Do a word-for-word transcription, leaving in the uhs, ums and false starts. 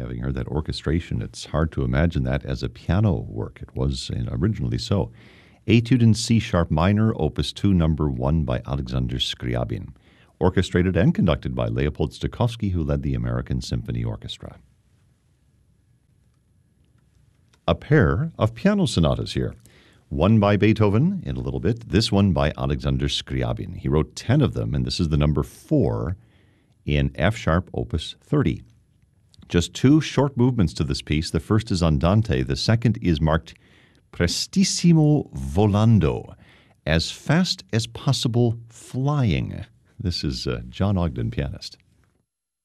having heard that orchestration, it's hard to imagine that as a piano work. It was originally so. Etude in C sharp minor, opus two, number one by Alexander Scriabin. Orchestrated and conducted by Leopold Stokowski, who led the American Symphony Orchestra. A pair of piano sonatas here. One by Beethoven in a little bit, this one by Alexander Scriabin. He wrote ten of them, and this is the number four in F-sharp opus thirty. Just two short movements to this piece. The first is Andante. The second is marked Prestissimo volando, as fast as possible flying. This is uh, John Ogden, pianist.